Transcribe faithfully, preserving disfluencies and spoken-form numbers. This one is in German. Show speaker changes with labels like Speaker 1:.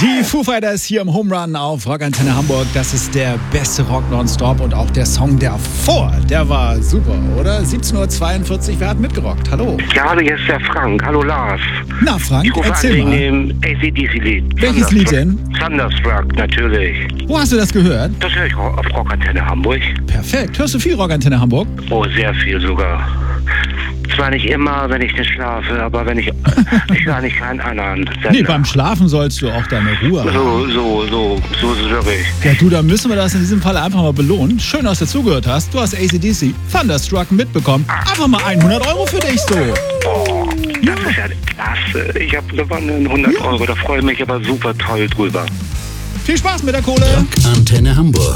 Speaker 1: Die Foo Fighters hier im Home Run auf Rock Antenne Hamburg. Das ist der beste Rock nonstop und auch der Song davor, der war super, oder? siebzehn Uhr zweiundvierzig, wer hat mitgerockt? Hallo.
Speaker 2: Ja, hallo, hier ist der Frank. Hallo, Lars.
Speaker 1: Na Frank,
Speaker 2: Ich rufe
Speaker 1: erzähl
Speaker 2: an
Speaker 1: mal.
Speaker 2: wegen dem A C D C-Lied.
Speaker 1: Welches Lied denn?
Speaker 2: Thunderstruck, natürlich.
Speaker 1: Wo hast du das gehört?
Speaker 2: Das höre ich auf Rock Antenne Hamburg.
Speaker 1: Perfekt. Hörst du viel Rock Antenne Hamburg?
Speaker 2: Oh, sehr viel sogar. Zwar nicht immer, wenn ich nicht schlafe, aber wenn ich... ich höre nicht keinen anderen Sender.
Speaker 1: Nee, beim Schlafen sollst du auch deine Ruhe haben.
Speaker 2: So, so, so, so ist es wirklich.
Speaker 1: Ja, du, da müssen wir das in diesem Fall einfach mal belohnen. Schön, dass du zugehört hast. Du hast A C D C Thunderstruck mitbekommen. Einfach mal hundert Euro für dich so.
Speaker 2: Oh, das ist ja klasse. Ich habe gewonnen, hundert Euro. Da freue ich mich aber super toll drüber.
Speaker 1: Viel Spaß mit der Kohle.
Speaker 3: Rock Antenne Hamburg.